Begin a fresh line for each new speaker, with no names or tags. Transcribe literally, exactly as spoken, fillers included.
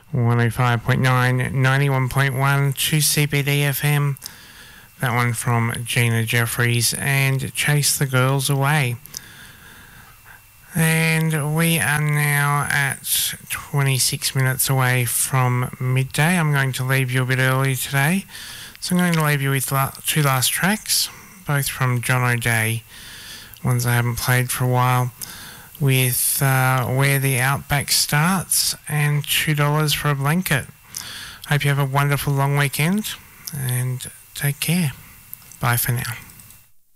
one oh five point nine, ninety-one point one, two C B D F M. That one from Gina Jeffries and Chase the Girls Away. And we are now at twenty-six minutes away from midday. I'm going to leave you a bit early today. So I'm going to leave you with la- two last tracks, both from John O'Day, ones I haven't played for a while, with uh, Where the Outback Starts and two dollars for a Blanket. Hope you have a wonderful long weekend and take care. Bye for now.